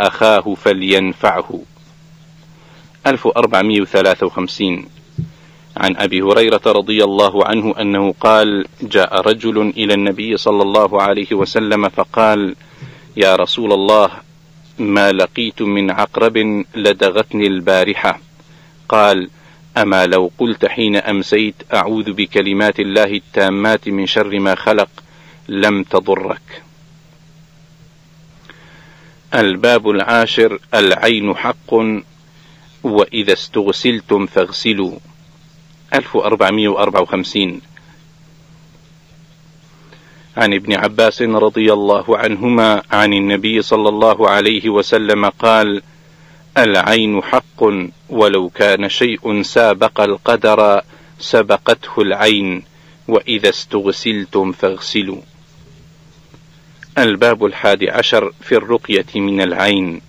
أخاه فلينفعه. 1453 عن أبي هريرة رضي الله عنه أنه قال: جاء رجل إلى النبي صلى الله عليه وسلم فقال: يا رسول الله، ما لقيت من عقرب لدغتني البارحة. قال: أما لو قلت حين أمسيت أعوذ بكلمات الله التامات من شر ما خلق لم تضرك. الباب العاشر: العين حق وإذا استغسلتم فاغسلوا. 1454 عن ابن عباس رضي الله عنهما عن النبي صلى الله عليه وسلم قال: العين حق ولو كان شيء سابق القدر سبقته العين وإذا استغسلتم فاغسلوا. الباب 11 في الرقية من العين.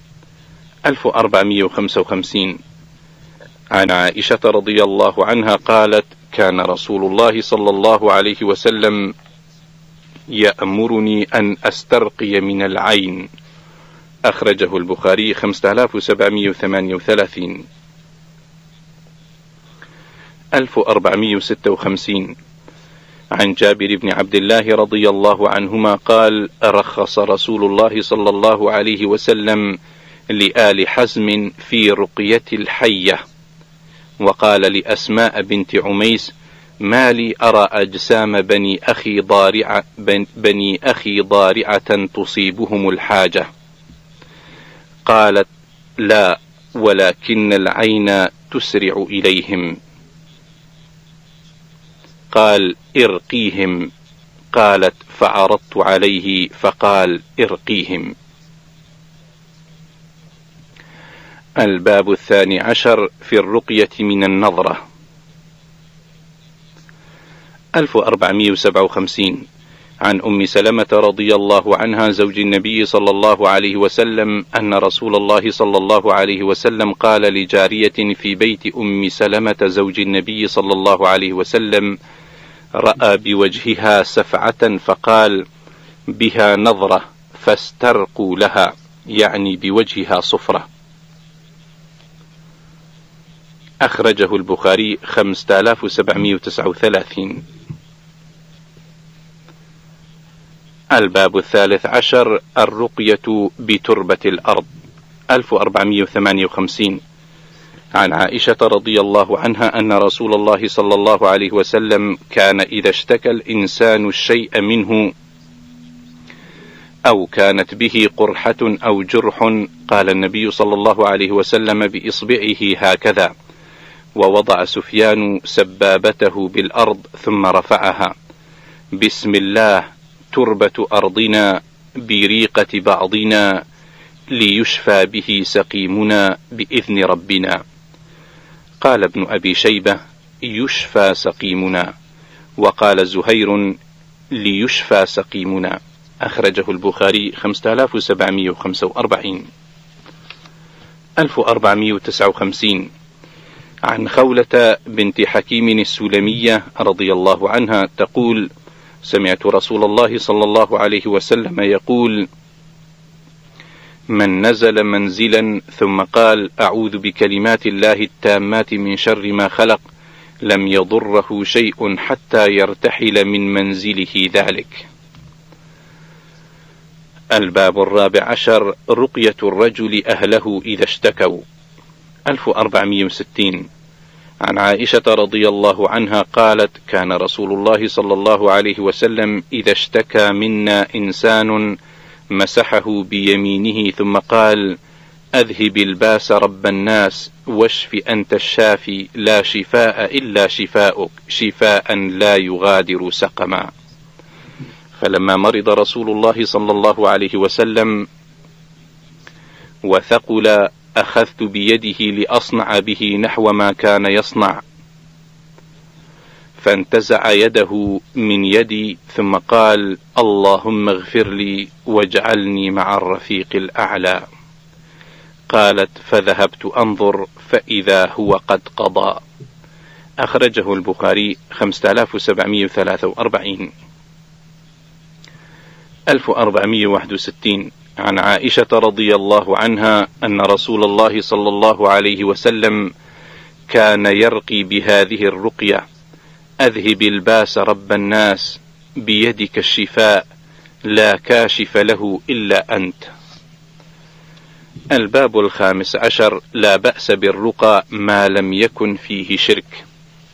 1455 عن عائشة رضي الله عنها قالت: كان رسول الله صلى الله عليه وسلم يأمرني أن أسترقي من العين. أخرجه البخاري 5738. 1456 عن جابر بن عبد الله رضي الله عنهما قال: رخص رسول الله صلى الله عليه وسلم لآل حزم في رقية الحية، وقال لأسماء بنت عميس: ما لي أرى أجسام بني أخي ضارعة تصيبهم الحاجة. قالت: لا، ولكن العين تسرع إليهم. قال: ارقيهم. قالت: فعرضت عليه فقال: ارقيهم. الباب 12 في الرقية من النظرة. 1457 عن أم سلمة رضي الله عنها زوج النبي صلى الله عليه وسلم أن رسول الله صلى الله عليه وسلم قال لجارية في بيت أم سلمة زوج النبي صلى الله عليه وسلم: رأى بوجهها سفعة فقال: بها نظرة فاسترقوا لها، يعني بوجهها صفرة. أخرجه البخاري 5739. الباب 13 الرقية بتربة الأرض. 1458 عن عائشة رضي الله عنها أن رسول الله صلى الله عليه وسلم كان إذا اشتكى الإنسان الشيء منه أو كانت به قرحة أو جرح قال النبي صلى الله عليه وسلم بإصبعه هكذا، ووضع سفيان سبابته بالأرض ثم رفعها: بسم الله، تربة أرضنا بريقة بعضنا ليشفى به سقيمنا بإذن ربنا. قال ابن أبي شيبة: يشفى سقيمنا، وقال زهير: ليشفى سقيمنا. أخرجه البخاري 5745. 1459 عن خولة بنت حكيم السلمية رضي الله عنها تقول: سمعت رسول الله صلى الله عليه وسلم يقول: من نزل منزلا ثم قال: أعوذ بكلمات الله التامات من شر ما خلق لم يضره شيء حتى يرتحل من منزله ذلك. الباب 14 رقية الرجل أهله إذا اشتكوا. 1460 عن عائشة رضي الله عنها قالت: كان رسول الله صلى الله عليه وسلم إذا اشتكى منا إنسان مسحه بيمينه ثم قال: أذهب الباس رب الناس واشف أنت الشافي لا شفاء إلا شفاؤك شفاء لا يغادر سقما. فلما مرض رسول الله صلى الله عليه وسلم وثقل أخذت بيده لأصنع به نحو ما كان يصنع، فانتزع يده من يدي ثم قال: اللهم اغفر لي واجعلني مع الرفيق الأعلى. قالت: فذهبت أنظر فإذا هو قد قضى. أخرجه البخاري 5743. 1461 عن عائشة رضي الله عنها أن رسول الله صلى الله عليه وسلم كان يرقي بهذه الرقية: أذهب الباس رب الناس، بيدك الشفاء، لا كاشف له إلا أنت. الباب 15: لا بأس بالرقى ما لم يكن فيه شرك.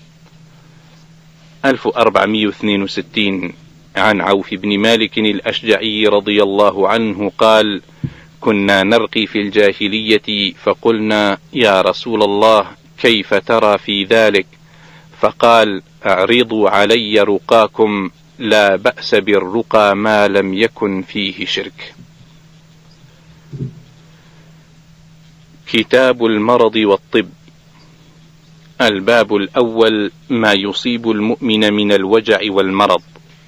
1462 عن عوف بن مالك الأشجعي رضي الله عنه قال: كنا نرقي في الجاهلية فقلنا: يا رسول الله، كيف ترى في ذلك؟ فقال: اعرضوا علي رقاكم، لا بأس بالرقى ما لم يكن فيه شرك. كتاب المرض والطب. الباب الأول: ما يصيب المؤمن من الوجع والمرض.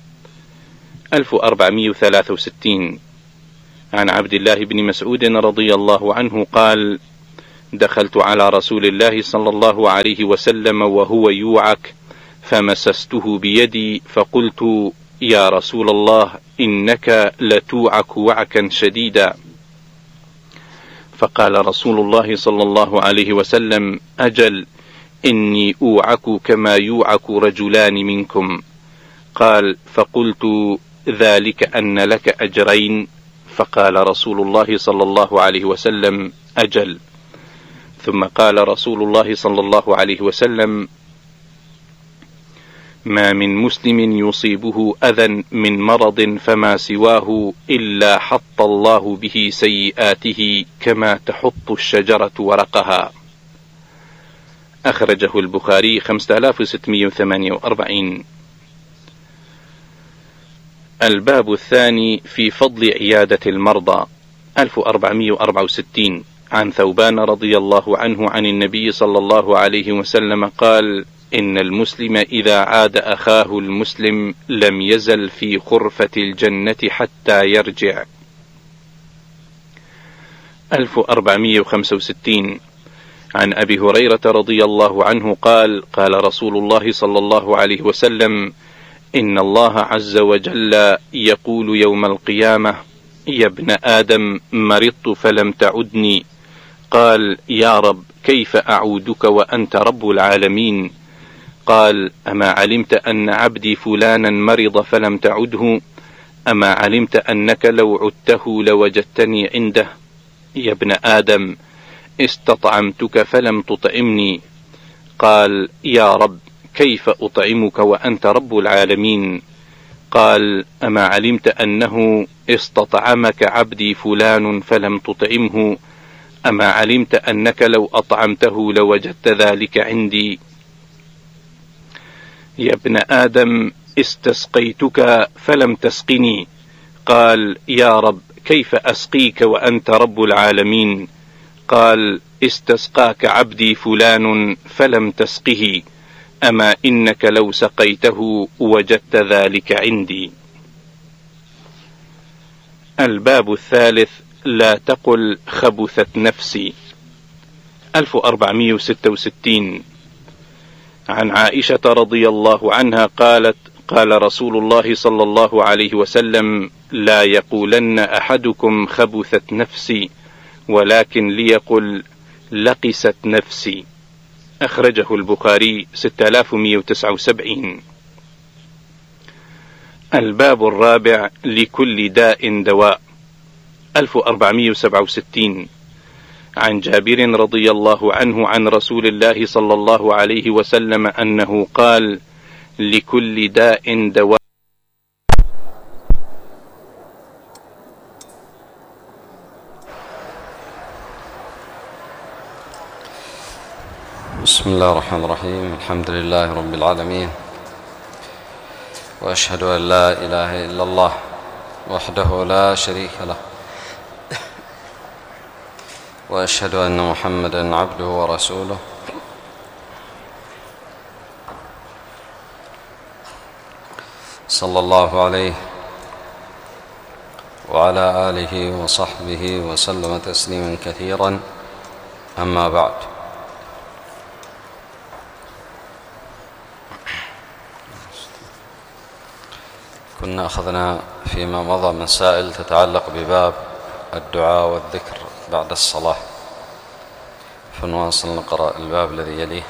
1463 عن عبد الله بن مسعود رضي الله عنه قال: دخلت على رسول الله صلى الله عليه وسلم وهو يوعك، فمسسته بيدي فقلت: يا رسول الله، إنك لتوعك وعكا شديدا. فقال رسول الله صلى الله عليه وسلم: أجل، إني أوعك كما يوعك رجلان منكم. قال: فقلت: ذلك أن لك أجرين. فقال رسول الله صلى الله عليه وسلم: أجل. ثم قال رسول الله صلى الله عليه وسلم: ما من مسلم يصيبه أذى من مرض فما سواه إلا حط الله به سيئاته كما تحط الشجرة ورقها. أخرجه البخاري 5648. الباب الثاني: في فضل عيادة المرضى. 1464 عن ثوبان رضي الله عنه عن النبي صلى الله عليه وسلم قال: إن المسلم إذا عاد أخاه المسلم لم يزل في خرفة الجنة حتى يرجع. 1465 عن أبي هريرة رضي الله عنه قال: قال رسول الله صلى الله عليه وسلم: إن الله عز وجل يقول يوم القيامة: يا ابن آدم، مرضت فلم تعدني. قال: يا رب، كيف أعودك وأنت رب العالمين؟ قال: أما علمت أن عبدي فلانا مرض فلم تعده؟ أما علمت أنك لو عدته لوجدتني عنده؟ يا ابن آدم، استطعمتك فلم تطعمني. قال: يا رب، كيف أطعمك وأنت رب العالمين؟ قال: أما علمت أنه استطعمك عبدي فلان فلم تطعمه؟ أما علمت أنك لو أطعمته لوجدت ذلك عندي؟ يا ابن آدم، استسقيتك فلم تسقني. قال: يا رب، كيف أسقيك وأنت رب العالمين؟ قال: استسقاك عبدي فلان فلم تسقه، أما إنك لو سقيته وجدت ذلك عندي. الباب الثالث: لا تقل خبثت نفسي. 1466 عن عائشة رضي الله عنها قالت: قال رسول الله صلى الله عليه وسلم: لا يقولن أحدكم خبثت نفسي، ولكن ليقل لقست نفسي. أخرجه البخاري 6179. الباب الرابع: لكل داء دواء. 1467 عن جابر رضي الله عنه عن رسول الله صلى الله عليه وسلم أنه قال: لكل داء دواء. بسم الله الرحمن الرحيم. الحمد لله رب العالمين، وأشهد أن لا إله إلا الله وحده لا شريك له، وأشهد أن محمدًا عبده ورسوله. صلى الله عليه وعلى آله وصحبه وسلم تسليما كثيرا. أما بعد، كنا أخذنا فيما مضى مسائل تتعلق بباب الدعاء والذكر بعد الصلاة، فنواصل نقرأ الباب الذي يليه.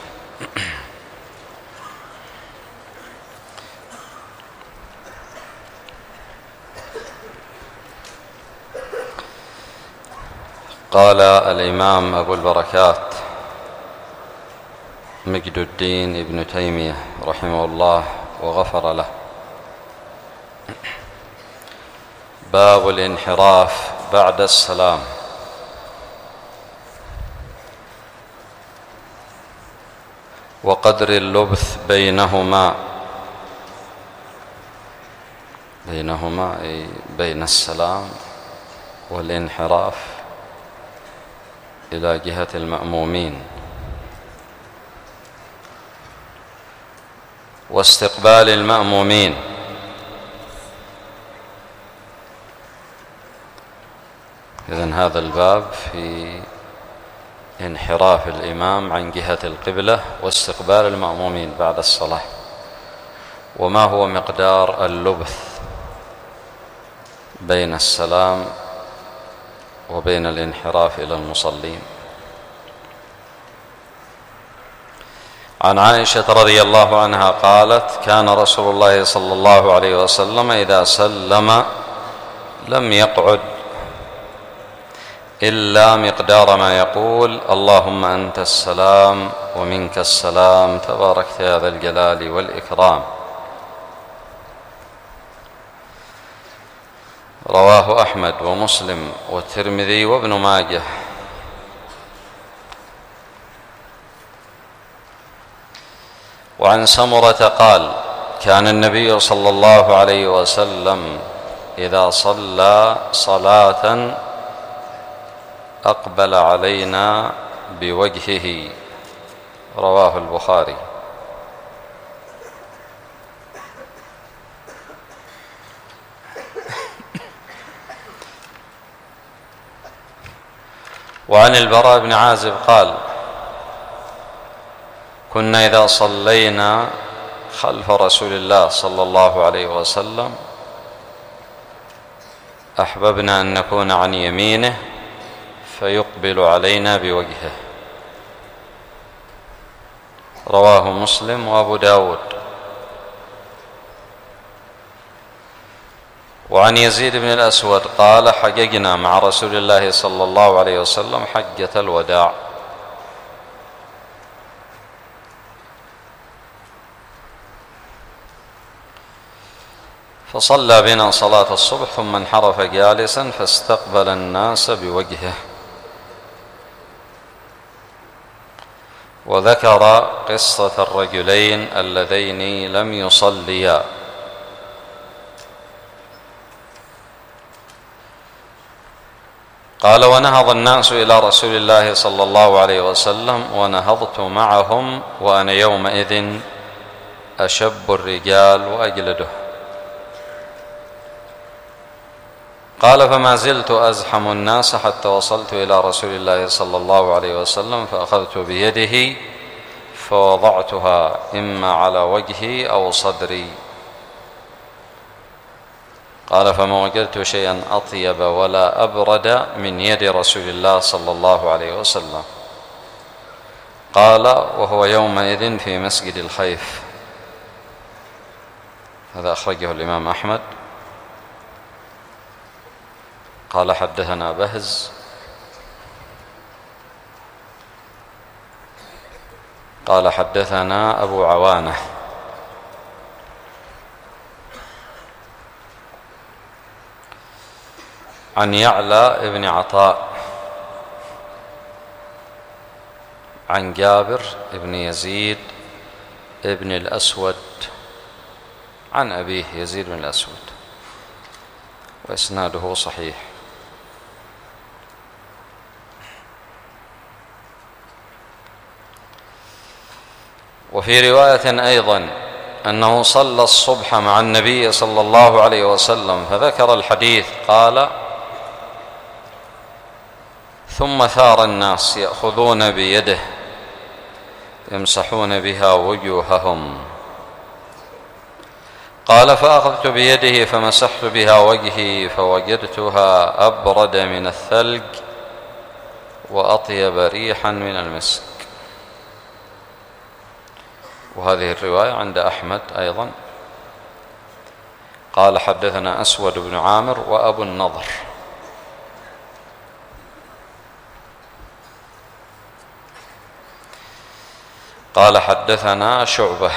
قال الإمام أبو البركات مجد الدين ابن تيمية رحمه الله وغفر له: باب الانحراف بعد السلام. وقدر اللبث بينهما أي بين السلام والانحراف إلى جهة المأمومين، واستقبال المأمومين. إذن هذا الباب في انحراف الإمام عن جهة القبلة واستقبال المأمومين بعد الصلاة، وما هو مقدار اللبث بين السلام وبين الانحراف إلى المصلين. عن عائشة رضي الله عنها قالت: كان رسول الله صلى الله عليه وسلم إذا سلم لم يقعد إلا مقدار ما يقول: اللهم أنت السلام ومنك السلام تباركت يا ذا الجلال والإكرام. رواه أحمد ومسلم والترمذي وابن ماجه. وعن سمرة قال: كان النبي صلى الله عليه وسلم إذا صلى صلاة أقبل علينا بوجهه. رواه البخاري. وعن البراء بن عازب قال: كنا إذا صلينا خلف رسول الله صلى الله عليه وسلم أحببنا أن نكون عن يمينه فيقبل علينا بوجهه. رواه مسلم وأبو داود. وعن يزيد بن الأسود قال: حججنا مع رسول الله صلى الله عليه وسلم حجة الوداع، فصلى بنا صلاة الصبح ثم انحرف جالسا فاستقبل الناس بوجهه. وذكر قصة الرجلين اللذين لم يصليا. قال: ونهض الناس إلى رسول الله صلى الله عليه وسلم ونهضت معهم وأنا يومئذ أشب الرجال وأجلده. قال: فما زلت أزحم الناس حتى وصلت إلى رسول الله صلى الله عليه وسلم فأخذت بيده فوضعتها إما على وجهي أو صدري. قال: فما وجدت شيئا أطيب ولا أبرد من يد رسول الله صلى الله عليه وسلم. قال: وهو يومئذ في مسجد الخيف. هذا أخرجه الإمام أحمد. قال: حدثنا بهز قال: حدثنا أبو عوانة عن يعلى ابن عطاء عن جابر ابن يزيد ابن الأسود عن أبيه يزيد بن الأسود، وإسناده صحيح. وفي رواية أيضا أنه صلى الصبح مع النبي صلى الله عليه وسلم فذكر الحديث. قال: ثم ثار الناس يأخذون بيده يمسحون بها وجوههم. قال فأخذت بيده فمسحت بها وجهي فوجدتها أبرد من الثلج وأطيب ريحا من المسك. وهذه الرواية عند أحمد أيضا. قال حدثنا أسود بن عامر وأبو النضر. قال حدثنا شعبة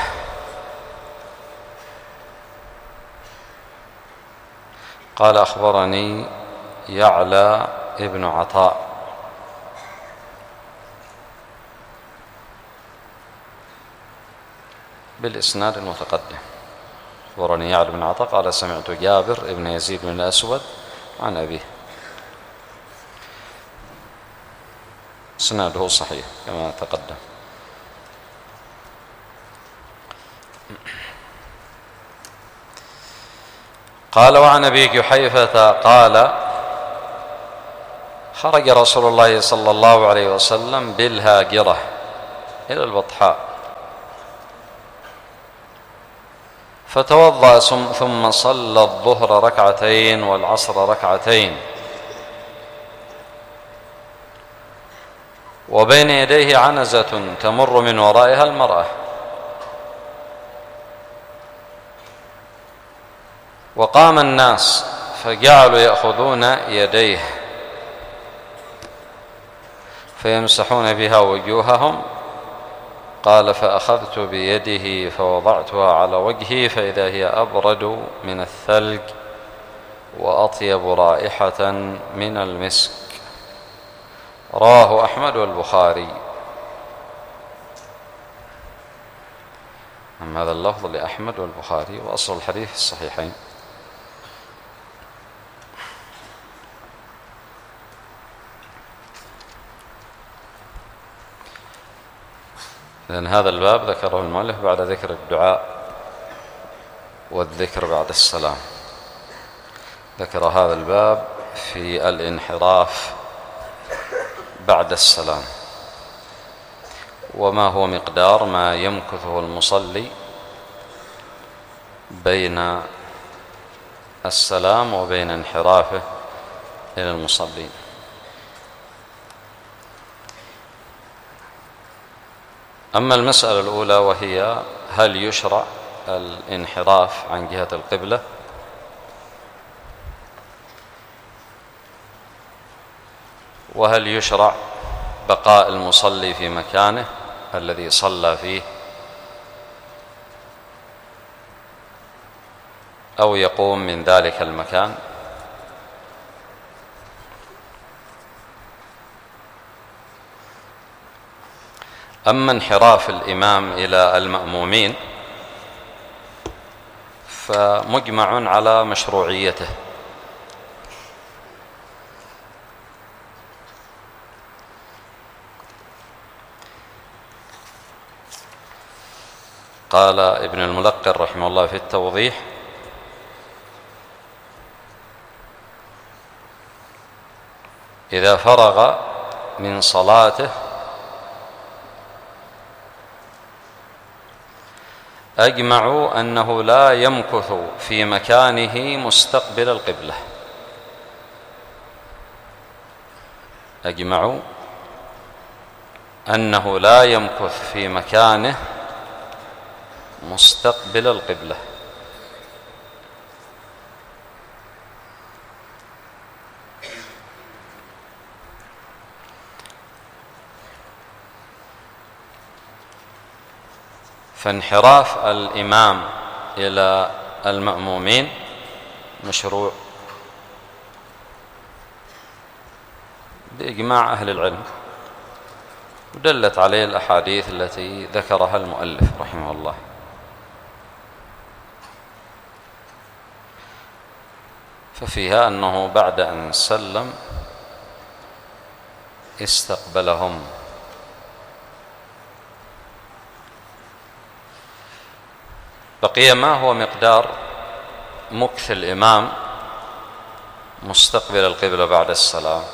قال أخبرني يعلى ابن عطاء بالإسناد المتقدم. أخبرني يعلى بن عطاء قال سمعت جابر ابن يزيد بن الأسود عن أبيه. إسناده صحيح كما تقدم. قال وعن أبي جحيفة قال خرج رسول الله صلى الله عليه وسلم بالهاجرة إلى البطحاء فتوضأ ثم صلى الظهر ركعتين والعصر ركعتين وبين يديه عنزة تمر من ورائها المرأة وقام الناس فجعلوا يأخذون يديه فيمسحون بها وجوههم. قال فأخذت بيده فوضعتها على وجهي فإذا هي أبرد من الثلج وأطيب رائحة من المسك. رواه أحمد والبخاري. هذا اللفظ لأحمد والبخاري وأصل الحديث في الصحيحين. لأن هذا الباب ذكره المؤلف بعد ذكر الدعاء والذكر بعد السلام. ذكر هذا الباب في الانحراف بعد السلام وما هو مقدار ما يمكثه المصلي بين السلام وبين انحرافه إلى المصلين. أما المسألة الأولى وهي هل يشرع الانحراف عن جهة القبلة وهل يشرع بقاء المصلي في مكانه الذي صلى فيه أو يقوم من ذلك المكان. أما انحراف الإمام إلى المأمومين فمجمع على مشروعيته، قال ابن الملقن رحمه الله في التوضيح: إذا فرغ من صلاته أجمعوا أنه لا يمكث في مكانه مستقبل القبلة. أجمعوا أنه لا يمكث في مكانه مستقبل القبلة. فانحراف الإمام إلى المأمومين مشروع بإجماع أهل العلم، ودلت عليه الأحاديث التي ذكرها المؤلف رحمه الله. ففيها أنه بعد أن سلم استقبلهم. بقي ما هو مقدار مكث الإمام مستقبل القبلة بعد السلام.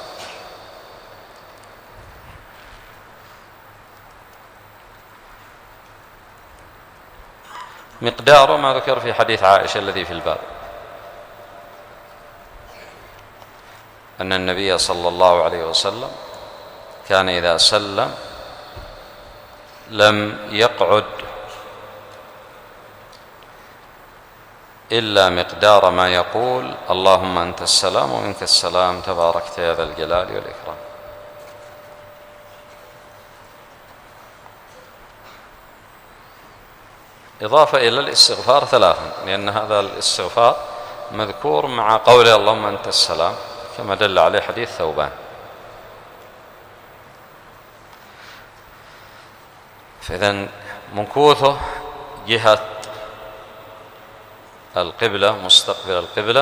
مقداره ما ذكر في حديث عائشة الذي في الباب، أن النبي صلى الله عليه وسلم كان إذا سلم لم يقعد إلا مقدار ما يقول اللهم أنت السلام ومنك السلام تباركت يا ذا الجلال والإكرام. إضافة إلى الاستغفار 3، لأن هذا الاستغفار مذكور مع قوله اللهم أنت السلام كما دل عليه حديث ثوبان. فإذن مكوثه جهة القبلة مستقبل القبلة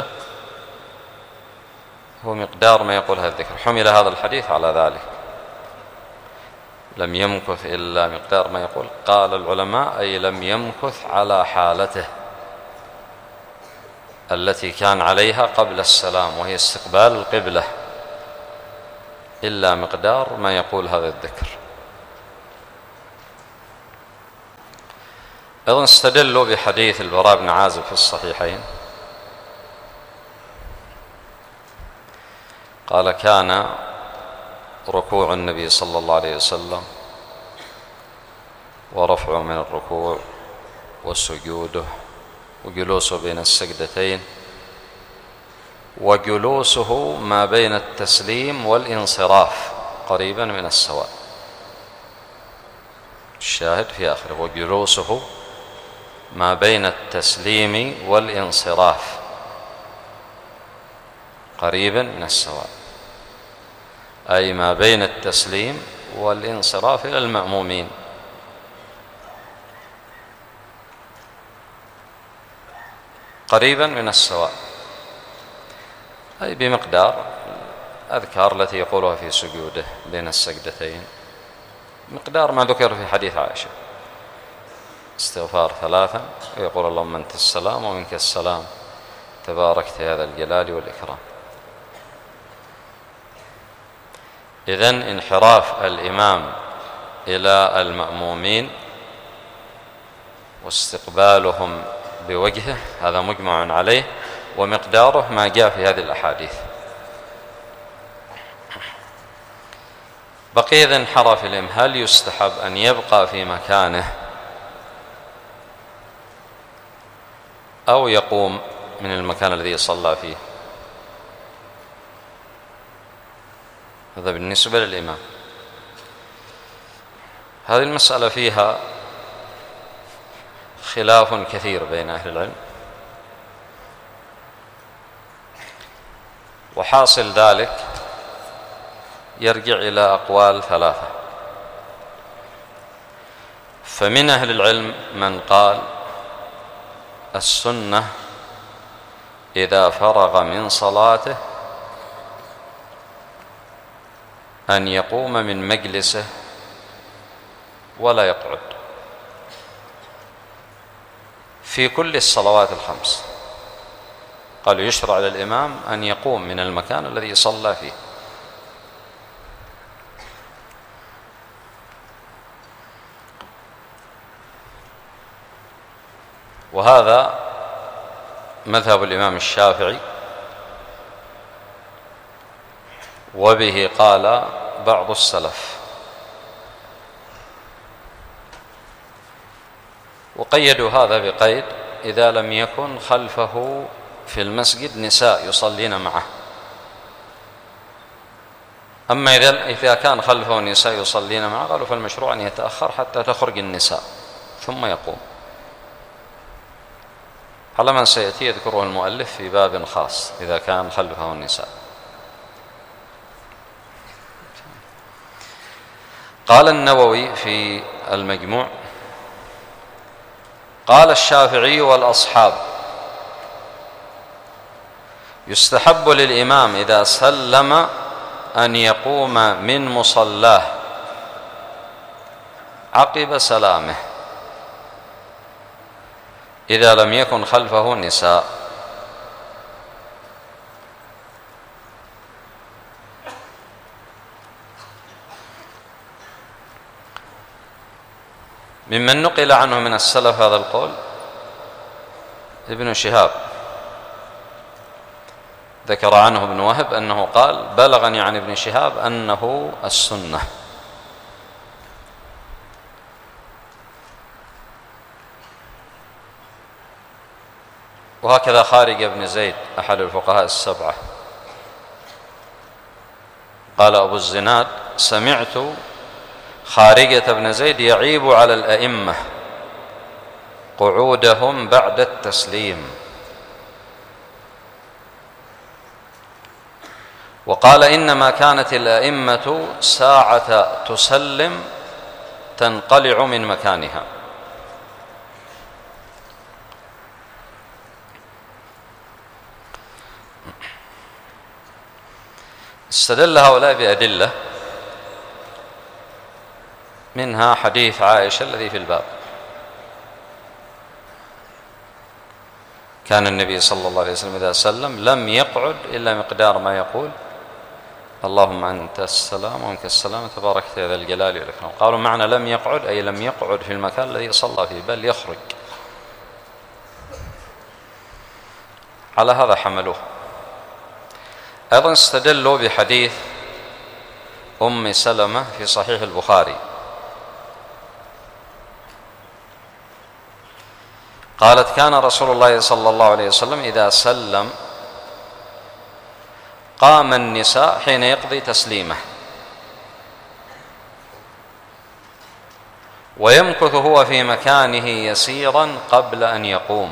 هو مقدار ما يقول هذا الذكر. حمل هذا الحديث على ذلك، لم يمكث إلا مقدار ما يقول. قال العلماء أي لم يمكث على حالته التي كان عليها قبل السلام وهي استقبال القبلة إلا مقدار ما يقول هذا الذكر. أيضا استدلوا بحديث البراء بن عازب في الصحيحين، قال كان ركوع النبي صلى الله عليه وسلم ورفعه من الركوع وسجوده وجلوسه بين السجدتين وجلوسه ما بين التسليم والانصراف قريبا من السواء. الشاهد في آخره وجلوسه ما بين التسليم والانصراف قريبا من السواء، أي ما بين التسليم والانصراف إلى المأمومين. قريبا من السواء أي بمقدار الأذكار التي يقولها في سجوده بين السجدتين، مقدار ما ذكر في حديث عائشة، استغفار 3 ويقول اللهم أنت السلام ومنك السلام تباركت يا ذا الجلال والإكرام. إذن انحراف الإمام إلى المأمومين واستقبالهم بوجهه هذا مجمع عليه، ومقداره ما جاء في هذه الأحاديث. بقي إذا انحرف الإمام، هل يستحب أن يبقى في مكانه أو يقوم من المكان الذي صلى فيه؟ هذا بالنسبة للإمام. هذه المسألة فيها خلاف كثير بين أهل العلم، وحاصل ذلك يرجع إلى أقوال 3. فمن أهل العلم من قال السنة إذا فرغ من صلاته أن يقوم من مجلسه ولا يقعد في كل الصلوات ال5. قالوا يشرع للإمام أن يقوم من المكان الذي صلى فيه. وهذا مذهب الإمام الشافعي، وبه قال بعض السلف، وقيدوا هذا بقيد إذا لم يكن خلفه في المسجد نساء يصلين معه. أما إذا كان خلفه نساء يصلين معه قالوا فالمشروع أن يتأخر حتى تخرج النساء ثم يقوم، على ما سيأتي يذكره المؤلف في باب خاص إذا كان خلفه النساء. قال النووي في المجموع قال الشافعي والأصحاب يستحب للإمام إذا سلم أن يقوم من مصلاه عقب سلامه إذا لم يكن خلفه نساء. ممن نقل عنه من السلف هذا القول ابن شهاب ذكر عنه ابن وهب أنه قال: بلغني عن ابن شهاب أنه السنة. وهكذا خارج بن زيد أحد الفقهاء السبعة قال أبو الزناد: سمعت خارجة بن زيد يعيب على الأئمة قعودهم بعد التسليم، وقال: إنما كانت الأئمة ساعة تسلم تنقلع من مكانها. استدل هؤلاء بأدلة، منها حديث عائشة الذي في الباب: كان النبي صلى الله عليه وسلم إذا سلم لم يقعد إلا مقدار ما يقول: اللهم أنت السلام ومنك السلام تباركت يا ذا الجلال والإكرام. قالوا معنى لم يقعد أي لم يقعد في المكان الذي صلى فيه، بل يخرج. على هذا حملوه. أيضا استدلوا بحديث أم سلمة في صحيح البخاري، قالت: كان رسول الله صلى الله عليه وسلم إذا سلم قام النساء حين يقضي تسليمه، ويمكث هو في مكانه يسيرا قبل أن يقوم.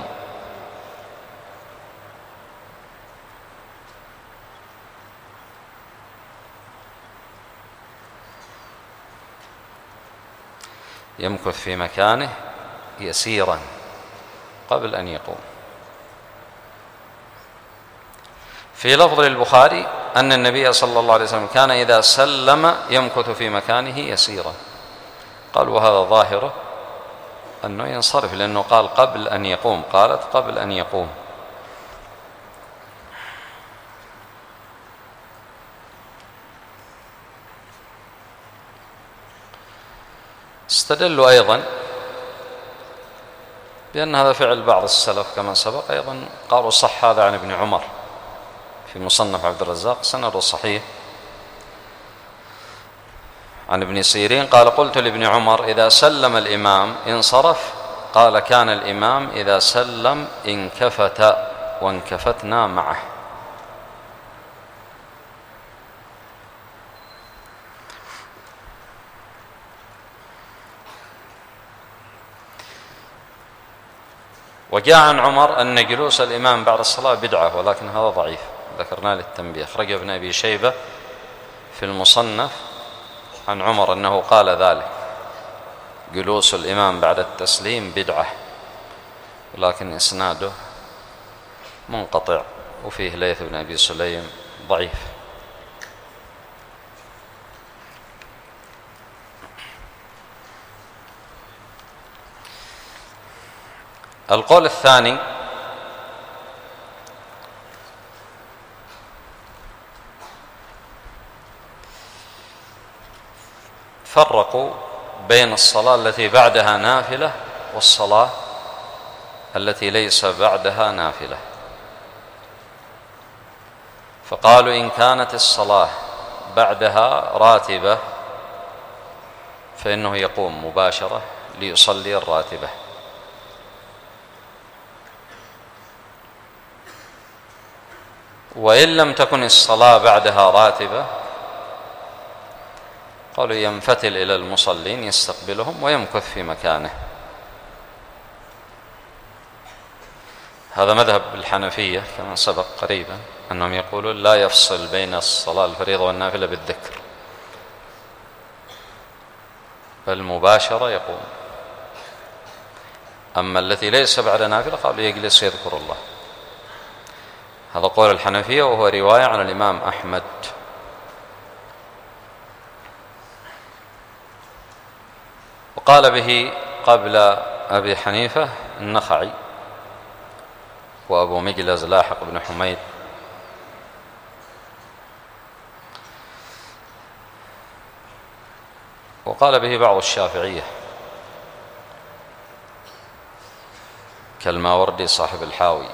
يمكث في مكانه يسيرا قبل أن يقوم. في لفظ للبخاري أن النبي صلى الله عليه وسلم كان إذا سلم يمكث في مكانه يسيرا. قال: وهذا ظاهره أنه ينصرف، لأنه قال قبل أن يقوم، قالت قبل أن يقوم. استدلوا أيضا بأن هذا فعل بعض السلف كما سبق. أيضا قالوا صح هذا عن ابن عمر في مصنف عبد الرزاق سنده صحيح، عن ابن سيرين قال: قلت لابن عمر: إذا سلم الإمام انصرف؟ قال: كان الإمام إذا سلم انكفت وانكفتنا معه. وجاء عن عمر أن جلوس الإمام بعد الصلاة بدعة، ولكن هذا ضعيف، ذكرنا للتنبيه. أخرجه ابن أبي شيبة في المصنف عن عمر أنه قال ذلك: جلوس الإمام بعد التسليم بدعة، ولكن إسناده منقطع، وفيه ليث بن أبي سليم ضعيف. القول الثاني: فرقوا بين الصلاة التي بعدها نافلة والصلاة التي ليس بعدها نافلة، فقالوا إن كانت الصلاة بعدها راتبة فإنه يقوم مباشرة ليصلي الراتبة، وإن لم تكن الصلاة بعدها راتبة قالوا ينفتل إلى المصلين يستقبلهم ويمكث في مكانه. هذا مذهب الحنفية كما سبق قريبا، أنهم يقولون لا يفصل بين الصلاة الفريضة والنافلة بالذكر، بل مباشرة يقوم. أما التي ليس بعد نافلة قالوا يجلس يذكر الله. هذا قول الحنفية، وهو رواية عن الإمام أحمد. وقال به قبل أبي حنيفة النخعي وأبو مجلز لاحق بن حميد. وقال به بعض الشافعية كالماوردي صاحب الحاوي.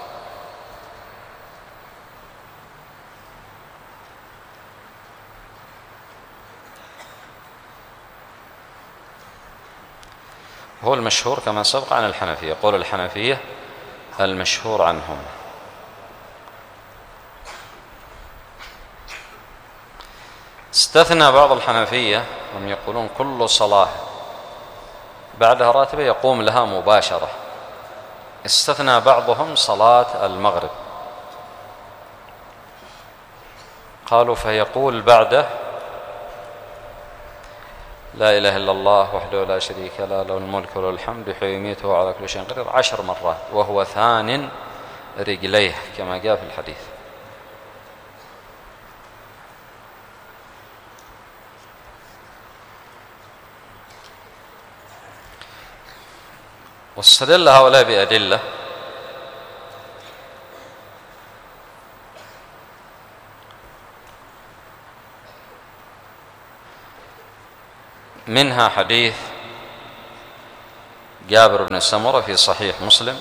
هو المشهور كما سبق عن الحنفية، يقول الحنفية المشهور عنهم. استثنى بعض الحنفية هم يقولون كل صلاة بعدها راتبة يقوم لها مباشرة، استثنى بعضهم صلاة المغرب، قالوا فيقول بعده لا إله إلا الله وحده لا شريك له له الملك وله الحمد يحيي ويميت وهو على كل شيء قدير 10 مرات وهو ثان رجليه كما جاء في الحديث. واستدل هؤلاء بأدلة منها حديث جابر بن سمرة في صحيح مسلم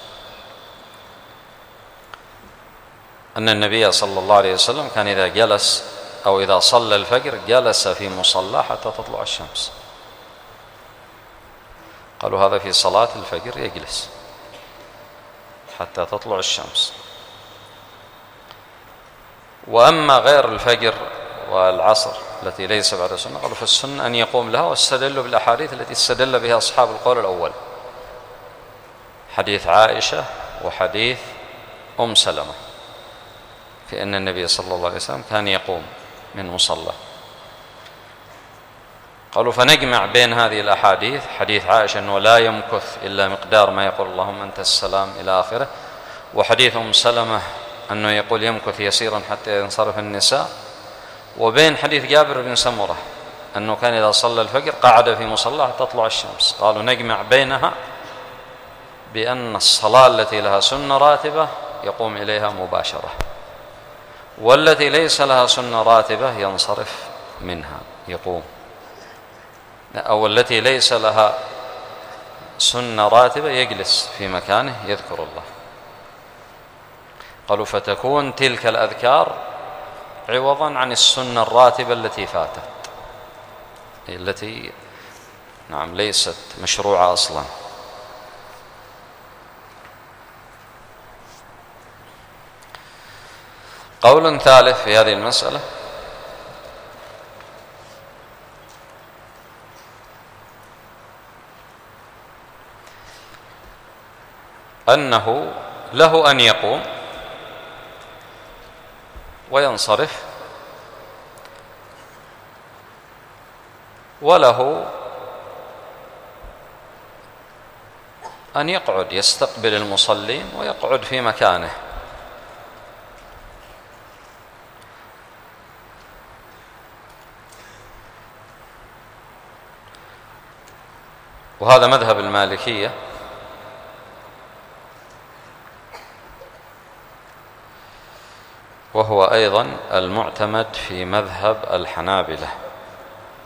أن النبي صلى الله عليه وسلم كان إذا جلس أو إذا صلى الفجر جلس في مصلى حتى تطلع الشمس. قالوا هذا في صلاة الفجر يجلس حتى تطلع الشمس. وأما غير الفجر والعصر التي ليس بعد السنة قالوا في السنة أن يقوم لها، واستدلوا بالأحاديث التي استدل بها أصحاب القول الأول، حديث عائشة وحديث أم سلمة في أن النبي صلى الله عليه وسلم كان يقوم من مصلى. قالوا فنجمع بين هذه الأحاديث، حديث عائشة أنه لا يمكث إلا مقدار ما يقول اللهم أنت السلام إلى آخره، وحديث أم سلمة أنه يقول يمكث يسيرا حتى ينصرف النساء، وبين حديث جابر بن سمرة أنه كان إذا صلى الفجر قعد في مصلى حتى تطلع الشمس. قالوا نجمع بينها بأن الصلاة التي لها سنة راتبة يقوم إليها مباشرة، والتي ليس لها سنة راتبة ينصرف منها يقوم، أو التي ليس لها سنة راتبة يجلس في مكانه يذكر الله. قالوا فتكون تلك الأذكار عوضا عن السنة الراتبة التي فاتت، التي نعم ليست مشروعة أصلا. قول ثالث في هذه المسألة أنه له أن يقوم وينصرف، وله أن يقعد يستقبل المصلين ويقعد في مكانه. وهذا مذهب المالكية، وهو أيضا المعتمد في مذهب الحنابلة.